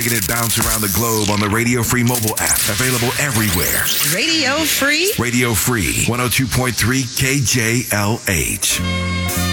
making it bounce around the globe on the Radio Free mobile app. Available everywhere. Radio Free? Radio Free, 102.3 KJLH.